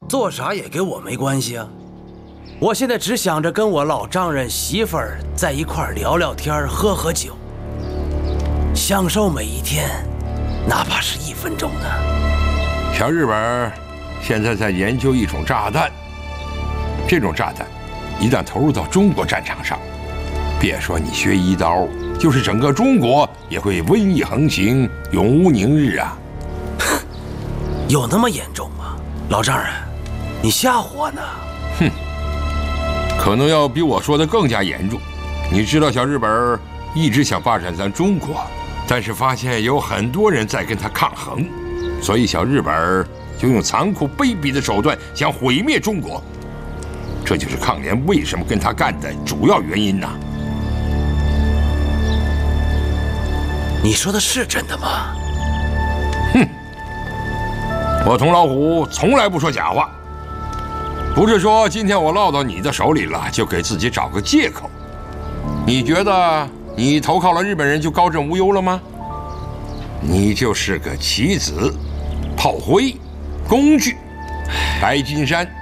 做啥也跟我没关系啊。我现在只想着跟我老丈人媳妇儿在一块儿聊聊天，喝喝酒，享受每一天，哪怕是1分钟呢。 小日本现在在研究一种炸弹，这种炸弹一旦投入到中国战场上，别说你薛一刀，就是整个中国也会瘟疫横行，永无宁日啊！ 有那么严重吗？老丈人，你吓唬我呢？ 哼，可能要比我说的更加严重。你知道小日本一直想霸占咱中国，但是发现有很多人在跟他抗衡，所以小日本就用残酷卑鄙的手段想毁灭中国。这就是抗联为什么跟他干的主要原因呐。 你说的是真的吗？ 哼，我同老虎从来不说假话，不是说今天我落到你的手里了就给自己找个借口。你觉得你投靠了日本人就高枕无忧了吗？你就是个棋子、炮灰、工具。白金山